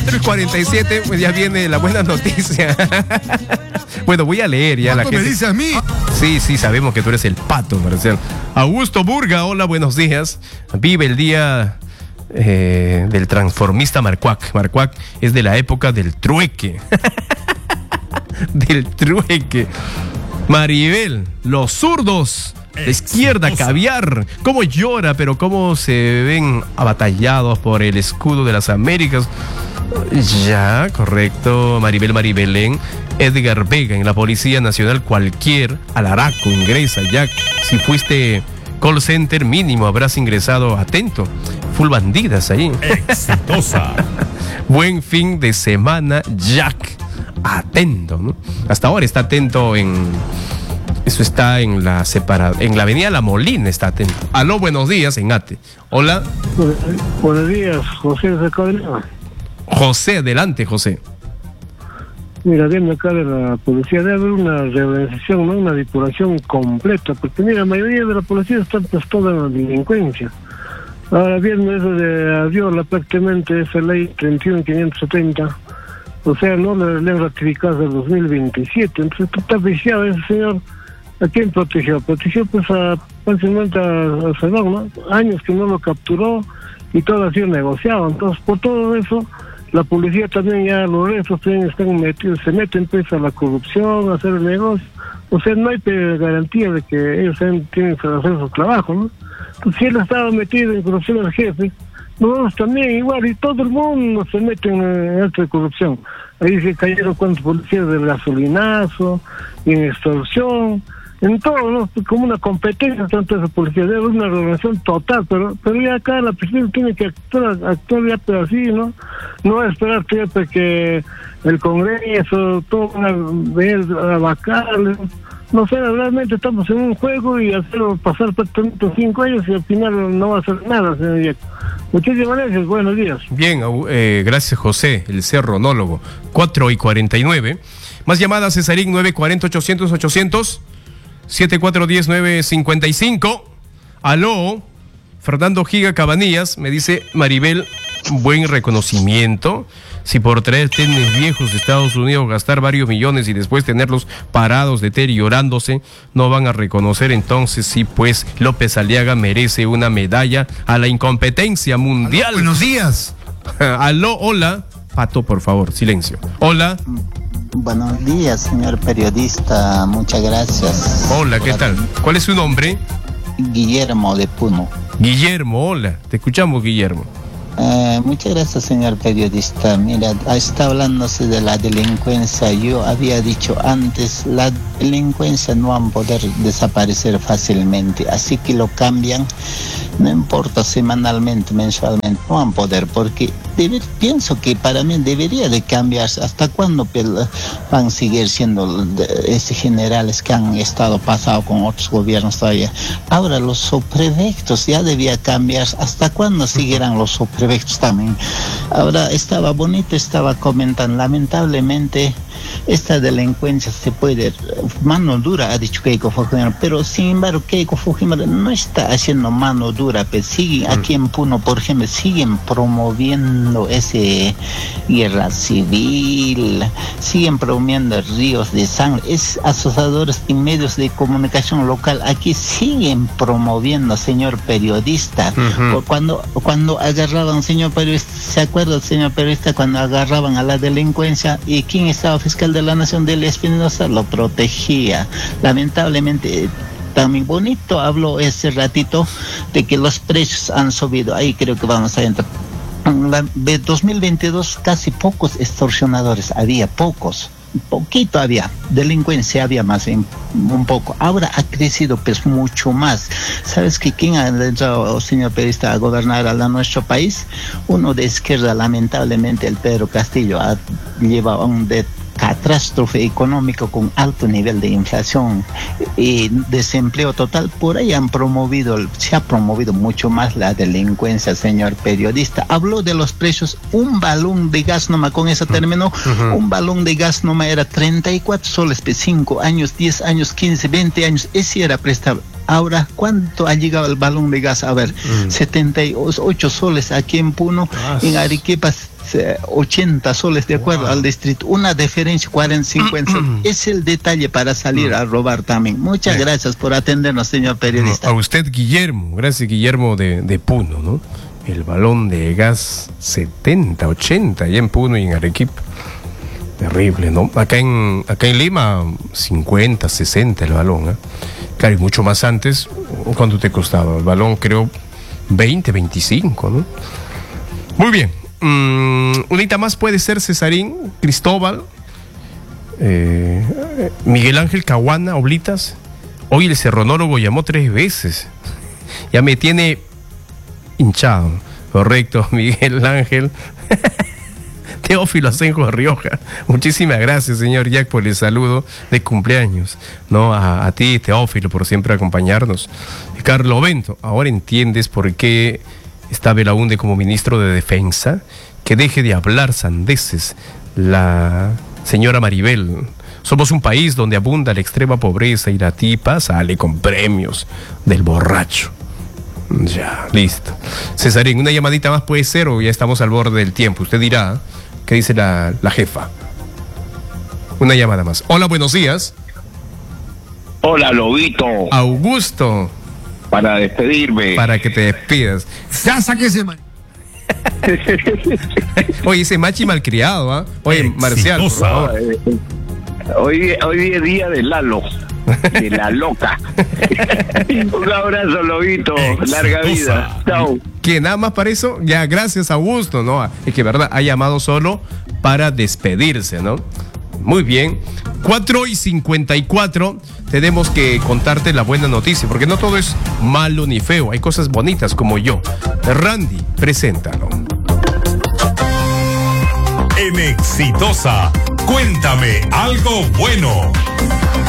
3:47, pues ya viene la buena noticia. Bueno, voy a leer ya la gente. ¿Me dice a mí? Sí, sabemos que tú eres el pato, Marcial. Augusto Burga, hola, buenos días. Vive el día del transformista Marcuac. Marcuac es de la época del trueque. Del trueque. Maribel, los zurdos. De izquierda, caviar. Cómo llora, pero cómo se ven abatallados por el escudo de las Américas. Ya, correcto. Maribelén. Edgar Vega, en la Policía Nacional cualquier alaraco ingresa. Ya, si fuiste call center mínimo habrás ingresado atento. Full bandidas ahí. Exitosa. Buen fin de semana, Jack. Atento, ¿no? Hasta ahora está atento Eso está en la avenida La Molina, está atento. Aló, buenos días, en Ate. Hola. Buenos días, José de Cadena. José, adelante, José. Mira, viene acá de la policía, debe haber una reorganización, ¿no? Una depuración completa, porque mira, la mayoría de la policía está pues toda en la delincuencia. Ahora viene eso de Aviola, prácticamente esa ley 31.570, o sea, no la han ratificado hasta el 2027, entonces está viciado ese señor. ¿A quién protegió? Protegió pues básicamente a Sedón, ¿no? Años que no lo capturó y todo ha sido negociado, entonces por todo eso la policía también ya, los restos también están metidos, se meten pues a la corrupción, a hacer el negocio, o sea, no hay garantía de que ellos tienen que hacer su trabajo, ¿no? Entonces si él estaba metido en corrupción al jefe, nosotros también igual, y todo el mundo se mete en acto de corrupción. Ahí se cayeron cuantos policías del gasolinazo, en extorsión, en todo, ¿no? Como una competencia tanto esa policía, debe haber una reorganización total, pero ya acá la presidencia tiene que actuar ya, pero así, ¿no? No va a esperar que el Congreso, todo van a ver, a vacarle. No sé, realmente estamos en un juego y hacerlo pasar prácticamente 5 años y al final no va a hacer nada, señor Diego. Muchísimas gracias, buenos días. Bien, gracias, José, el cerronólogo. 4:49. Más llamadas, Cesarín, 940-800-800. 7410-955. Aló, Fernando Giga Cabanillas, me dice Maribel, buen reconocimiento. Si por traer tenis viejos de Estados Unidos gastar varios millones y después tenerlos parados, deteriorándose, no van a reconocer, entonces sí, pues López Aliaga merece una medalla a la incompetencia mundial. Aló, buenos días. Aló, hola. Pato, por favor, silencio. Hola. Buenos días, señor periodista, muchas gracias. Hola, ¿qué tal? ¿Cuál es su nombre? Guillermo de Puno. Guillermo, hola, te escuchamos, Guillermo. Muchas gracias, señor periodista. Mira, está hablándose de la delincuencia. Yo había dicho antes, la delincuencia no van a poder desaparecer fácilmente, así que lo cambian, no importa semanalmente, mensualmente, no van a poder, porque pienso que para mí debería de cambiarse. ¿Hasta cuándo van a seguir siendo esos generales que han estado pasados con otros gobiernos todavía? Ahora los subprefectos ya debía cambiarse. ¿Hasta cuándo seguirán los subprefectos también? Ahora estaba bonito, estaba comentando, lamentablemente esta delincuencia se puede, mano dura ha dicho Keiko Fujimori, pero sin embargo Keiko Fujimori no está haciendo mano dura, pero siguen aquí en Puno, por ejemplo, siguen promoviendo ese guerra civil, siguen promoviendo ríos de sangre, es asociadores y medios de comunicación local aquí siguen promoviendo, señor periodista. Cuando agarraban, señor periodista, ¿se acuerda, señor periodista, cuando agarraban a la delincuencia y quién estaba fiscal de la Nación, del Espinosa, lo protegía? Lamentablemente también bonito habló ese ratito de que los precios han subido, ahí creo que vamos a entrar. De 2022 casi pocos extorsionadores, había pocos, poquito había, delincuencia había más, un poco, ahora ha crecido pues mucho más. ¿Sabes que quién ha entrado, señor periodista, a gobernar a nuestro país? Uno de izquierda, lamentablemente, el Pedro Castillo, ha llevado un catástrofe económico con alto nivel de inflación y desempleo total. Por ahí se ha promovido mucho más la delincuencia, señor periodista. Habló de los precios, un balón de gas nomás, con ese término, un balón de gas nomás era 34 soles, 5 años, 10 años, 15, 20 años, ese era prestable. Ahora, ¿cuánto ha llegado el balón de gas? A ver, 78 soles aquí en Puno, en Arequipa 80 soles de acuerdo al distrito, una diferencia 40-50. Es el detalle para salir a robar también. Muchas gracias por atendernos, señor periodista. A usted, Guillermo, gracias, Guillermo de Puno, ¿no? El balón de gas 70, 80 allá en Puno y en Arequipa. Terrible, ¿no? Acá en Lima 50, 60 el balón, ¿eh? Claro, y mucho más antes, ¿cuánto te costaba? El balón creo 20, 25, ¿no? Muy bien. Unita más puede ser Cesarín, Cristóbal, Miguel Ángel Caguana, Oblitas. Hoy el serronólogo llamó 3 veces. Ya me tiene hinchado. Correcto, Miguel Ángel. Teófilo Asenjo Rioja. Muchísimas gracias, señor Jack, por el saludo de cumpleaños. No, a ti, Teófilo, por siempre acompañarnos. Carlos Bento, ahora entiendes por qué está Belaúnde como ministro de Defensa. Que deje de hablar sandeces la señora Maribel. Somos un país donde abunda la extrema pobreza y la tipa sale con premios del borracho. Ya, listo. Cesarín, una llamadita más puede ser o ya estamos al borde del tiempo. Usted dirá, ¿qué dice la jefa? Una llamada más. Hola, buenos días. Hola, Lobito. Augusto. Para despedirme. Para que te despidas. Ya saque ese man. Oye, ese machi malcriado, ¿ah? Oye, Marcial, por favor. Hoy es día de Lalo. De la loca. Un abrazo, Lobito. Larga vida. Chao. Que nada más para eso, ya gracias, Augusto, ¿no? Es que verdad, ha llamado solo para despedirse, ¿no? Muy bien. 4:54. Tenemos que contarte la buena noticia, porque no todo es malo ni feo. Hay cosas bonitas como yo. Randy, preséntalo. En Exitosa, cuéntame algo bueno.